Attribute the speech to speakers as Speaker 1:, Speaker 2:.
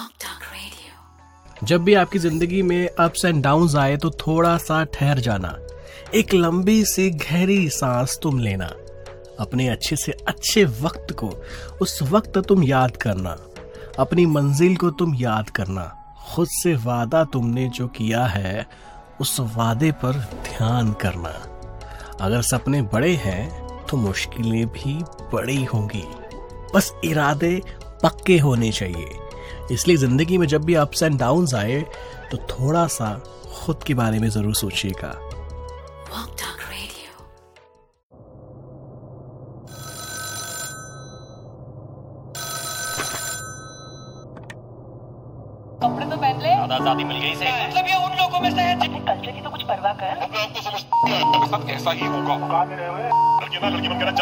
Speaker 1: जब भी आपकी जिंदगी में अप्स एंड डाउन्स आए तो थोड़ा सा ठहर जाना, एक लंबी सी गहरी सांस तुम लेना, अपने अच्छे से अच्छे वक्त को उस वक्त तुम याद करना, अपनी मंजिल को तुम याद करना, खुद से वादा तुमने जो किया है उस वादे पर ध्यान करना। अगर सपने बड़े हैं तो मुश्किलें भी बड़ी होंगी, बस इरादे पक्के होने चाहिए। इसलिए जिंदगी में जब भी अप्स एंड डाउन्स आए तो थोड़ा सा खुद के बारे में जरूर सोचिएगा।
Speaker 2: कपड़े तो पहन ले,
Speaker 3: आजादी मिल गई से
Speaker 2: मतलब ये उन लोगों में से है जिन्हें कल्चर की तो कुछ परवाह कर।
Speaker 3: आपके साथ ऐसा ही होगा। लड़की बन के